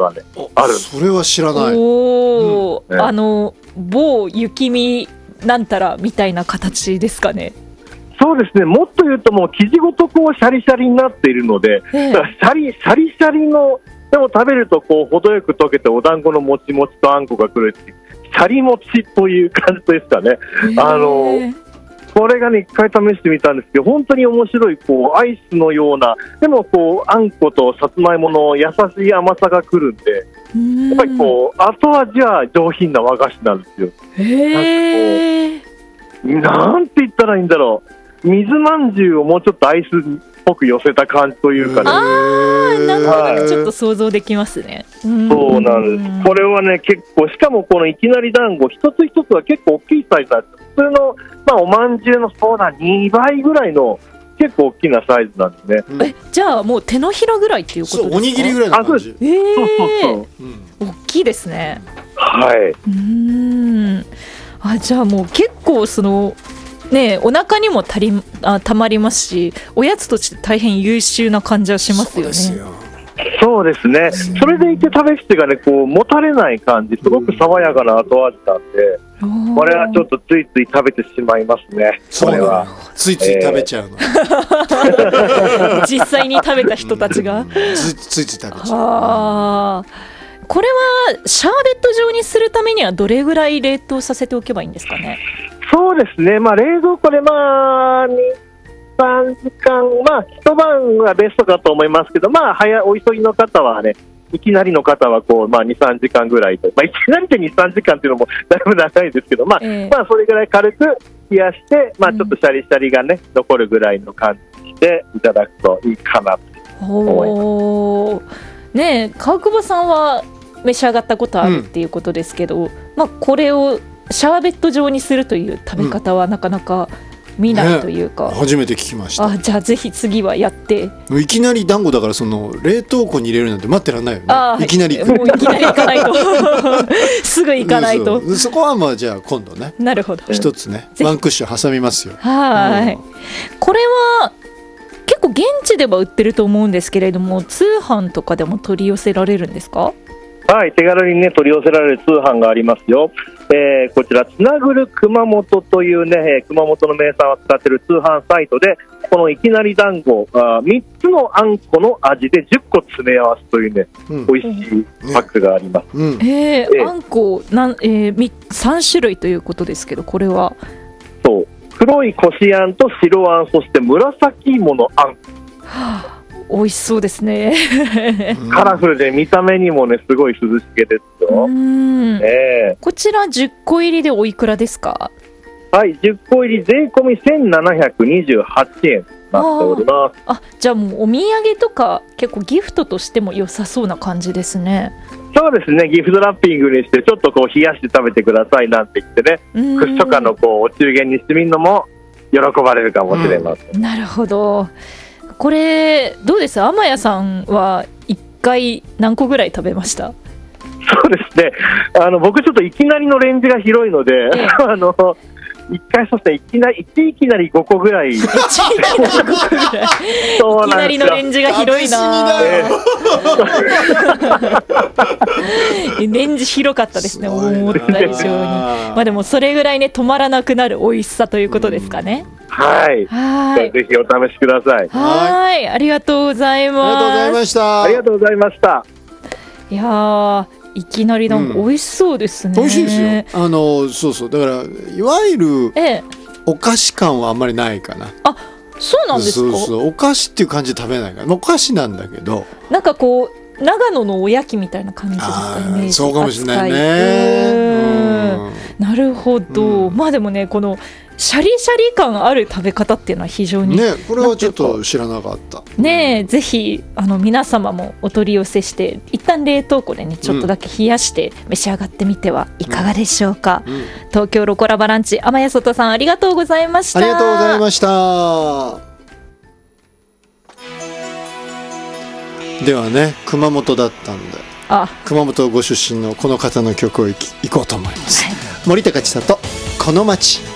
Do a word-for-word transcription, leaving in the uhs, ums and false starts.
がねある。 それは知らない。 おー、 うんね、 あの某雪見なんたらみたいな形ですかね。 そうですね、もっと言うともう生地ごとこうシャリシャリになっているので、 ええ、 だからシャリシャリシャリのでも食べるとこう程よく溶けてお団子のもちもちとあんこがくるっていうシャリもちという感じですかね。あのこれがね一回試してみたんですけど本当に面白いこうアイスのようなでもこうあんことさつまいもの優しい甘さがくるんでやっぱりこう後味は上品な和菓子なんですよ。 へー、 なんて言ったらいいんだろう、水まんじゅうをもうちょっとアイスっぽく寄せた感じというかね。 あー、なんとなはいくちょっと想像できますね。 そうなんです。これはね結構しかもこのいきなり団子一つ一つは結構大きいサイズなんです。普通の、まあ、おまんじゅうのそうだにばいぐらいの結構大きなサイズなんですね。 え、じゃあもう手のひらぐらいっていうことですか？ そうおにぎりぐらいの感じ。 えー、 そうそうそう大きいですね。 はい。 うーん、あ、じゃあもう結構そのねお腹にもたりあたまりますしおやつとして大変優秀な感じはしますよね。 そうですよ。 そうですね。それでいて食べ口がねこうもたれない感じすごく爽やかな後味なんで、 うん、 これはちょっとついつい食べてしまいますね。 そうこれはついつい食べちゃうの、 えー、実際に食べた人たちがつ, ついつい食べちゃう。 あー、これはシャーベット状にするためにはどれぐらい冷凍させておけばいいんですかね？ そうですね、まあ、冷蔵庫でまあにさんじかん、まあ、一晩がベストかと思いますけど、まあ、早お急ぎの方はねいきなりの方はこう、まあ、にさんじかんぐらいと、まあ、いきなりでにさんじかんっていうのもだいぶ長いですけど、まあえーまあ、それぐらい軽く冷やして、まあ、ちょっとシャリシャリが、ね、残るぐらいの感じでいただくといいかなと思います。 ねえ、川久保さんは召し上がったことあるっていうことですけど、うん、まあ、これをシャーベット状にするという食べ方はなかなか見ないというか、 ね、初めて聞きました。 あ、じゃあぜひ次はやって。 いきなり団子だからその冷凍庫に入れるなんて待ってらんないよね。 あ、 いきなりもういきなり行かないとすぐ行かないと。 そうそう、そこはまあじゃあ今度ね、 なるほど、 一つねワンクッション挟みますよ。 はい、うん、これは結構現地では売ってると思うんですけれども通販とかでも取り寄せられるんですか？ はい、手軽に、ね、取り寄せられる通販がありますよ。えー、こちらつなぐる熊本という、ね、熊本の名産を使っている通販サイトでこのいきなり団子あみっつのあんこの味でじゅっこ詰め合わせという、ね、うん、美味しいパックがあります、 うんうん、えー、あんこなん、えー、さん種類ということですけどこれはそう黒いこしあんと白あんそして紫芋のあん、はあ、美味しそうですねカラフルで見た目にもねすごい涼しげですよ。うん、えー、 こちらじゅっこ入りでおいくらですか？ はい、じゅっこ入り税込みせんななひゃくにじゅうはちえんとなっております。 ああ、じゃあもうお土産とか結構ギフトとしても良さそうな感じですね。 そうですね、ギフトラッピングにしてちょっとこう冷やして食べてくださいなんて言ってねクッショカのこうお中元にしてみるのも喜ばれるかもしれません、 うん、なるほど。これどうです？天谷さんはいっかい何個ぐらい食べました？ そうですね、あの僕ちょっといきなりのレンジが広いので、ええ、あのいっかいそしていきなりいちいきなりごこぐらいいきなりのレンジが広いな、ええ、レンジ広かったですね思った以上に。まあでもそれぐらいね止まらなくなる美味しさということですかね、うん、 はい、はい、ぜひお試しください。 はい、ありがとうございます。 ありがとうございました。 ありがとうございました。 いやーいきなりなんか美味しそうですね、うん、 美味しいですよ。あのそうそうだからいわゆるお菓子感はあんまりないかな、ええ、 あ、そうなんですか。 そうそうお菓子っていう感じで食べないからお菓子なんだけどなんかこう長野のおやきみたいな感じですかイメージ。 そうかもしれないね。 うん、なるほど、うん、まあでもねこのシャリシャリ感ある食べ方っていうのは非常にねこれはちょっと知らなかったねえ、うん、ぜひあの皆様もお取り寄せして一旦冷凍庫でねちょっとだけ冷やして召し上がってみてはいかがでしょうか、うんうん、東京ロコラバランチ天谷外さんありがとうございました。 ありがとうございました。ではね熊本だったんであ熊本ご出身のこの方の曲をいきいこうと思います、はい、森高千里この街。